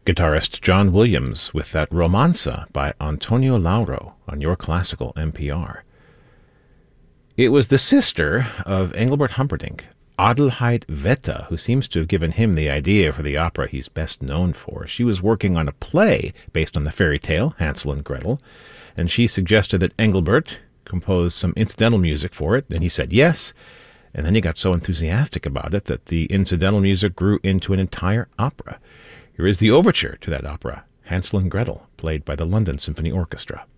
Guitarist John Williams with that Romanza by Antonio Lauro on Your Classical NPR. It was the sister of Engelbert Humperdinck, Adelheid Wette, who seems to have given him the idea for the opera he's best known for. She was working on a play based on the fairy tale Hansel and Gretel, and she suggested that Engelbert compose some incidental music for it, and he said yes, and then he got so enthusiastic about it that the incidental music grew into an entire opera. Here is the overture to that opera, Hansel and Gretel, played by the London Symphony Orchestra.